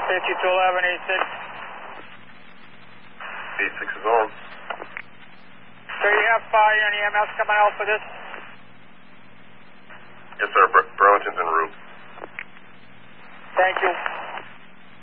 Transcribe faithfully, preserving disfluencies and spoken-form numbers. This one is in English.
fifty-two eleven, E six. E six is on. So you have fire and E M S coming out for this? Yes, sir.